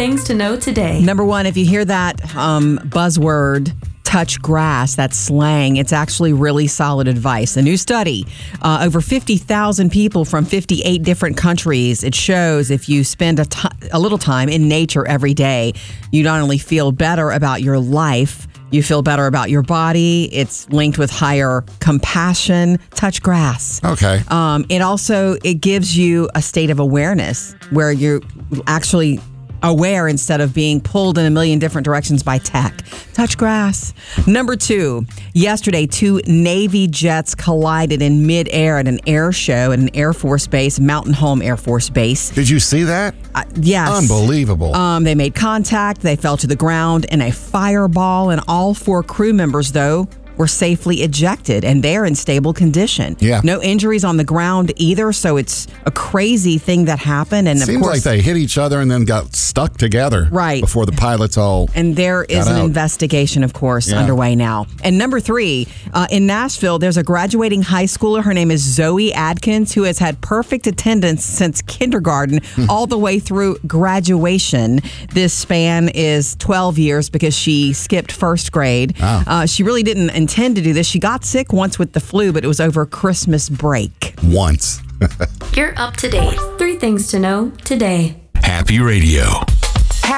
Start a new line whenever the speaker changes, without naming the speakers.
things to know today.
Number one, if you hear that buzzword, touch grass, that's slang, it's actually really solid advice. A new study, over 50,000 people from 58 different countries, it shows if you spend a little time in nature every day, you not only feel better about your life, you feel better about your body. It's linked with higher compassion. Touch grass.
Okay.
It gives you a state of awareness where you're actually aware instead of being pulled in a million different directions by tech. Touch grass. Number two, yesterday, 2 Navy jets collided in midair at an air show at an Air Force base, Mountain Home Air Force Base.
Did you see that?
Yes.
Unbelievable.
They made contact. They fell to the ground in a fireball, and all 4 crew members, though, were safely ejected, and they're in stable condition.
Yeah.
No injuries on the ground either, so it's a crazy thing that happened. And
Seems
of course,
like they hit each other and then got stuck together.
Right.
Before the pilots all
And there is an investigation, of course, underway now. And number 3, in Nashville, there's a graduating high schooler. Her name is Zoe Adkins, who has had perfect attendance since kindergarten all the way through graduation. This span is 12 years because she skipped first grade.
Wow.
She really didn't intend to do this. She got sick once with the flu, but it was over Christmas break.
Once.
You're up to date. 3 things to know today.
Happy Radio.